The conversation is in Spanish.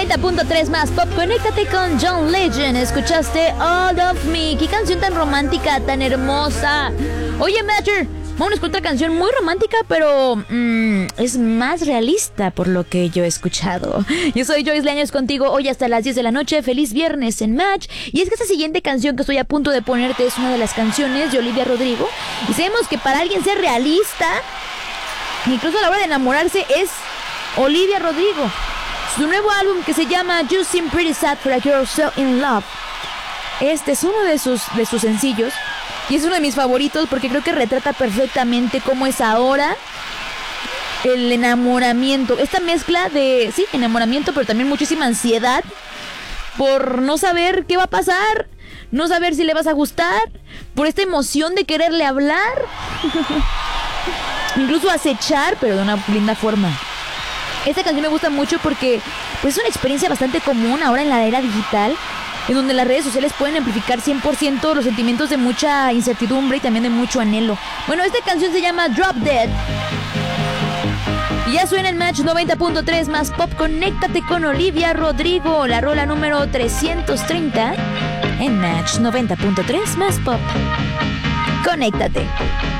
90.3 más pop. Conéctate con John Legend. Escuchaste All of Me. Qué canción tan romántica, tan hermosa. Oye, Matcher, vámonos con otra canción muy romántica, pero es más realista por lo que yo he escuchado. Yo soy Joyce Leaños contigo hoy hasta las 10 de la noche. Feliz viernes en Match. Y es que esta siguiente canción que estoy a punto de ponerte es una de las canciones de Olivia Rodrigo. Y sabemos que para alguien ser realista, incluso a la hora de enamorarse, es Olivia Rodrigo. Su nuevo álbum que se llama You Seem Pretty Sad for a Girl So In Love. Este es uno de sus sencillos. Y es uno de mis favoritos porque creo que retrata perfectamente cómo es ahora el enamoramiento. Esta mezcla de, sí, enamoramiento, pero también muchísima ansiedad por no saber qué va a pasar, no saber si le vas a gustar, por esta emoción de quererle hablar, incluso acechar, pero de una linda forma. Esta canción me gusta mucho porque pues, es una experiencia bastante común ahora en la era digital, en donde las redes sociales pueden amplificar 100% los sentimientos de mucha incertidumbre y también de mucho anhelo. Bueno, esta canción se llama Drop Dead. Y ya suena en Match 90.3 más pop. Conéctate con Olivia Rodrigo, la rola número 330 en Match 90.3 más pop. Conéctate.